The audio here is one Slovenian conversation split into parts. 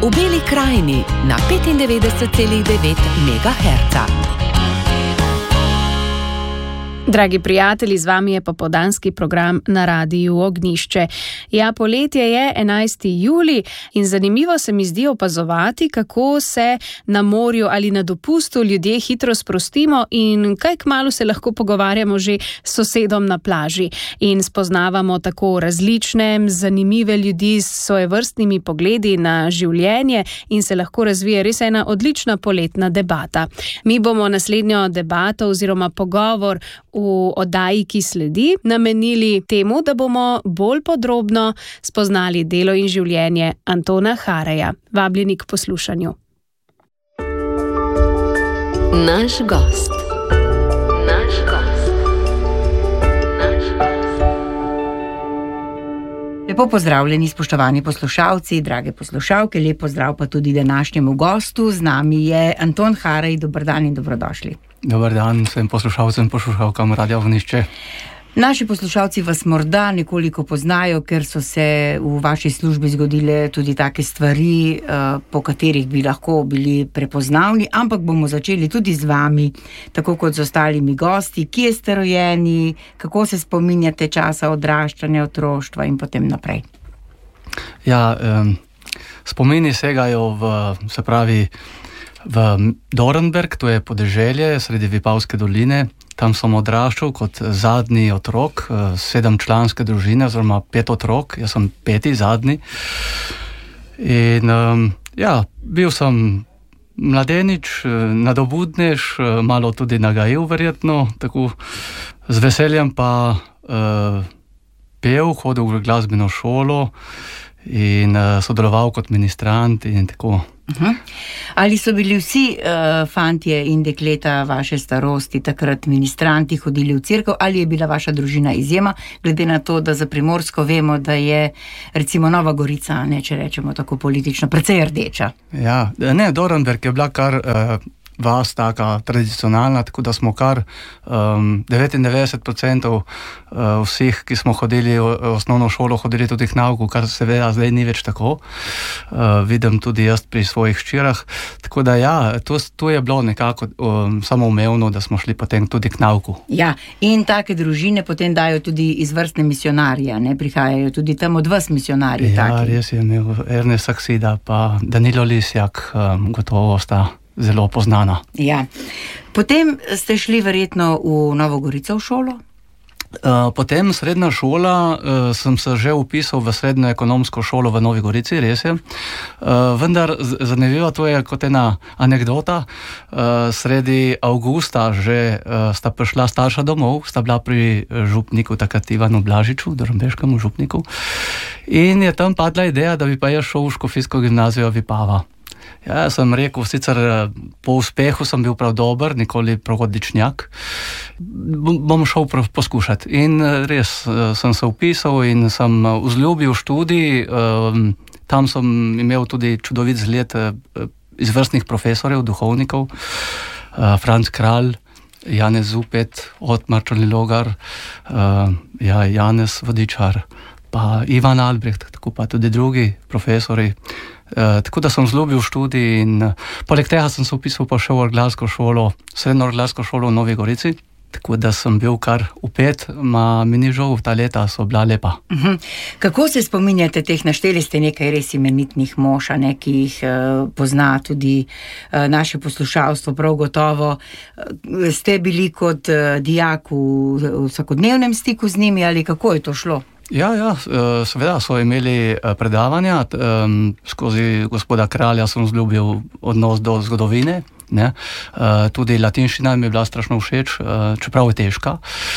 v Beli krajini na 95,9 MHz. Dragi prijatelji, z vami je popoldanski program na Radiu Ognjišče. Ja, poletje je 11. julij in zanimivo se mi zdi opazovati, kako se na morju ali na dopustu ljudje hitro sprostimo in kaj kmalu se lahko pogovarjamo že s sosedom na plaži in spoznavamo tako različne, zanimive ljudi s svojevrstnimi pogledi na življenje in se lahko razvije res ena odlična poletna debata. Mi bomo naslednjo debato oziroma pogovor v oddaji, ki sledi, namenili temu, da bomo bolj podrobno spoznali delo in življenje Antona Hareja. Vabljeni k poslušanju. Naš gost. Lepo pozdravljeni, spoštovani poslušalci, drage poslušalke, lep pozdrav pa tudi današnjemu gostu. Z nami je Anton Harej. Dober dan in dobrodošli. Dobar dan vsem poslušalcem, poslušalkam Radia Ognjišče. Naši poslušalci vas morda nekoliko poznajo, ker so se v vaši službi zgodile tudi take stvari, po katerih bi lahko bili prepoznavni, ampak bomo začeli tudi z vami, tako kot z ostalimi gosti. Kje ste rojeni, kako se spominjate časa odraščanja, otroštva in potem naprej? Ja, spomini segajo v Dornberg, to je podeželje sredi Vipavske doline. Tam sem odraščal kot zadnji otrok 7-članske družine, oziroma 5 otrok, jaz sem 5. zadnji. In bil sem mladenič, nadobudnež, malo tudi nagajiv verjetno, tako z veseljem pa pel, hodil v glasbeno šolo in sodeloval kot ministrant in tako. Ali so bili vsi fantje in dekleta vaše starosti takrat ministranti, hodili v cerkev, ali je bila vaša družina izjema, glede na to, da za Primorsko vemo, da je recimo Nova Gorica, ne, če rečemo tako politično, precej rdeča? Ja, ne, Dornberg je bila kar vas taka tradicionalna, tako da smo kar 99% vseh, ki smo hodili v osnovno šolo, hodili tudi k nauku, kar seveda zdaj ni več tako. Vidim tudi jaz pri svojih hčerah. Tako da ja, to je bilo nekako samoumevno, da smo šli potem tudi k nauku. Ja, in take družine potem dajo tudi izvrstne misionarje, ne, prihajajo tudi tam od vas misionarji. Ja, taki. Res je imel Ernest Saksida, pa Danilo Lisjak, gotovo sta zelo poznana. Ja. Potem ste šli verjetno v Novo Gorico v šolo? Potem srednja šola, sem se že upisal v srednjo ekonomsko šolo v Novi Gorici, res je. Vendar zanimivo, to je kot ena anekdota. Sredi avgusta že sta prišla starša domov, sta bila pri župniku, takrat Ivanu Blažiču, dornbeškemu župniku. In je tam padla ideja, da bi pa jaz šel v škofijsko gimnazijo Vipava. Ja, sem rekel, sicer po uspehu sem bil prav dober, nikoli pravodličnjak, bom šel poskušati. In res sem se upisal in sem vzljubil študij, tam sem imel tudi čudovit zgled izvrstnih profesorjev, duhovnikov, Franc Kralj, Janez Zupet, Otmar Črnilogar, Janez Vodičar, pa Ivan Albrecht, tako pa tudi drugi profesori. Tako da sem vzljubil študij in poleg tega sem se upisal pa še v orglarsko šolo, srednjo orglarsko šolo v Novi Gorici, tako da sem bil kar vpet, mi ni žal, ta leta so bila lepa. Kako se spominjate teh, našteli ste nekaj res imenitnih mož, ki jih pozna tudi naše poslušalstvo, prav gotovo. Ste bili kot dijak v vsakodnevnem stiku z njimi ali kako je to šlo? Ja, seveda so imeli predavanja, skozi gospoda Kralja sem vzljubil odnos do zgodovine, ne. Tudi latinščina mi je bila strašno všeč, čeprav je težka.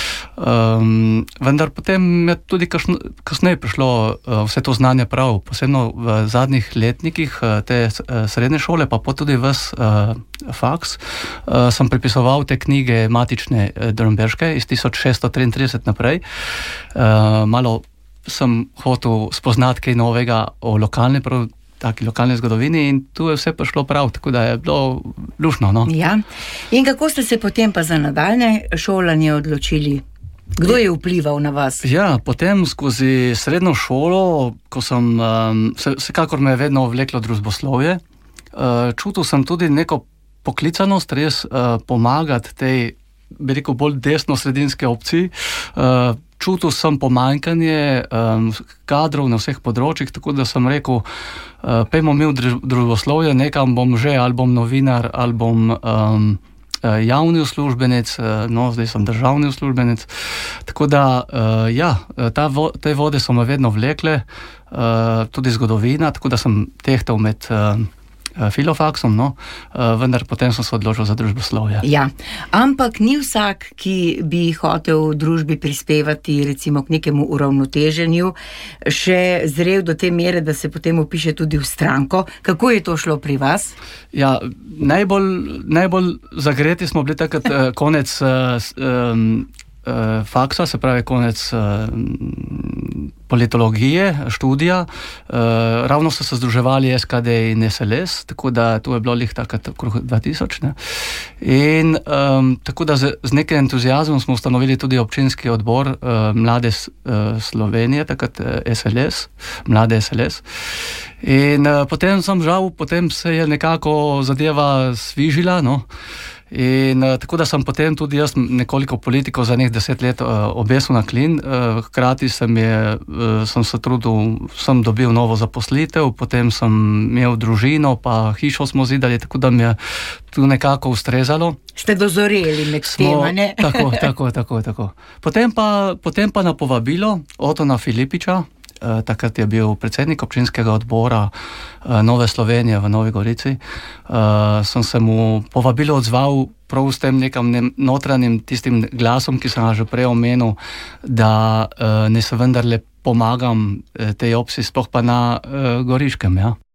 Vendar potem je tudi kasneje prišlo vse to znanje prav, posebno v zadnjih letnikih te srednje šole, pa tudi ves faks, sem pripisoval te knjige matične dornberške iz 1633 naprej. Malo sem hotel spoznati kaj novega o lokalni zgodovini in tu je vse prišlo prav, tako da je bilo lušno. No? Ja. In kako ste se potem pa za nadaljne šolanje odločili? Kdo je vplival na vas? Ja, potem skozi srednjo šolo, ko sem, vsekakor me je vedno vleklo družboslovje, čutil sem tudi neko poklicanost, res pomagati tej, bi rekel, bolj desno-sredinske opciji. Čutil sem pomanjkanje kadrov na vseh področjih, tako da sem rekel, pejmo mi v družboslovje, nekam bom že, ali bom novinar, ali bom javni uslužbenec, no, zdaj sem državni uslužbenec. Tako da, te vode so me vedno vlekle, tudi zgodovina, tako da sem tehtal med filofaksom, no, vendar potem sem se odločil za družboslovje. Ja, ampak ni vsak, ki bi hotel v družbi prispevati recimo k nekemu uravnoteženju, še zrel do te mere, da se potem upiše tudi v stranko. Kako je to šlo pri vas? Ja, najbolj zagreti smo bili takrat konec faksa, se pravi konec politologije, študija. Ravno so se združevali SKD in SLS, tako da to je bilo lih takrat okrog 2000. Ne? In tako da z nekim entuzijazmom smo ustanovili tudi občinski odbor Mlade Slovenije, takrat SLS, Mlade SLS. In potem se je nekako zadeva svižila, no. In tako da sem potem tudi jaz nekoliko politiko za 10 let obesil na klin, hkrati sem se trudil, sem dobil novo zaposlitev, potem sem imel družino, pa hišo smo zidali, tako da mi je tu nekako ustrezalo. Ste dozoreli med tema, ne? Tako. Potem pa na povabilo Otona Filipiča, takrat je bil predsednik občinskega odbora Nove Slovenije v Novi Gorici, sem se mu povabilo odzval prav s tem nekam notranjim tistim glasom, ki sem ga že prej omenil, da ne se vendarle pomagam tej opciji, sploh pa na Goriškem, ja.